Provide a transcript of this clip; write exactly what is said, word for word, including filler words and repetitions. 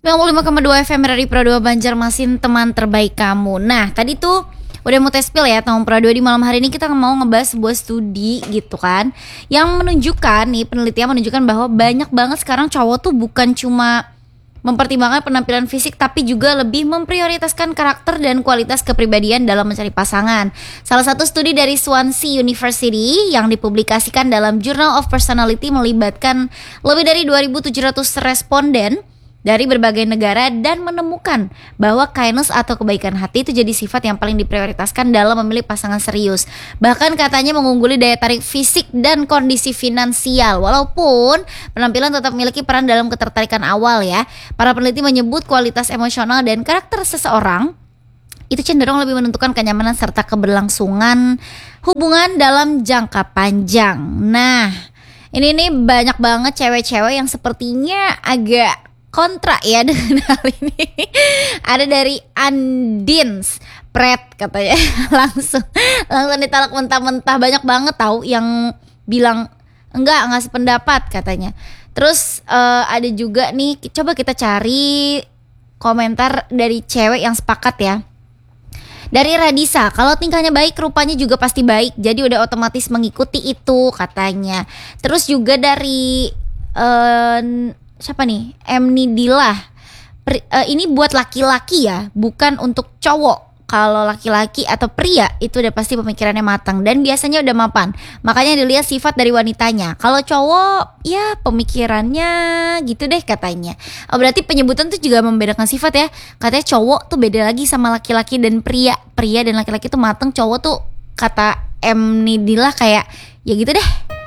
sembilan puluh lima koma dua F M dari Pro dua Banjarmasin, teman terbaik kamu. Nah, tadi tuh udah mau tes pil ya tahun Pro dua. Di malam hari ini kita mau ngebahas sebuah studi gitu kan, yang menunjukkan nih, penelitian menunjukkan bahwa banyak banget sekarang cowok tuh bukan cuma mempertimbangkan penampilan fisik, tapi juga lebih memprioritaskan karakter dan kualitas kepribadian dalam mencari pasangan. Salah satu studi dari Swansea University yang dipublikasikan dalam Journal of Personality melibatkan lebih dari dua ribu tujuh ratus responden dari berbagai negara dan menemukan bahwa kindness atau kebaikan hati itu jadi sifat yang paling diprioritaskan dalam memilih pasangan serius. Bahkan katanya mengungguli daya tarik fisik dan kondisi finansial. Walaupun penampilan tetap memiliki peran dalam ketertarikan awal ya. Para peneliti menyebut kualitas emosional dan karakter seseorang itu cenderung lebih menentukan kenyamanan serta keberlangsungan hubungan dalam jangka panjang. Nah, ini nih banyak banget cewek-cewek yang sepertinya agak kontra ya dengan hal ini. Ada dari Andins Pret katanya langsung langsung ditolak mentah-mentah. Banyak banget tahu yang bilang enggak enggak sependapat katanya. Terus uh, ada juga nih, coba kita cari komentar dari cewek yang sepakat ya. Dari Radisa, kalau tingkahnya baik rupanya juga pasti baik, jadi udah otomatis mengikuti itu katanya. Terus juga dari uh, siapa nih? Emnidilah. Uh, ini buat laki-laki ya, bukan untuk cowok. Kalau laki-laki atau pria itu udah pasti pemikirannya matang dan biasanya udah mapan. Makanya dilihat sifat dari wanitanya. Kalau cowok ya pemikirannya gitu deh katanya. Oh, berarti penyebutan tuh juga membedakan sifat ya. Katanya cowok tuh beda lagi sama laki-laki dan pria. Pria dan laki-laki tuh matang, cowok tuh kata Emnidilah kayak ya gitu deh.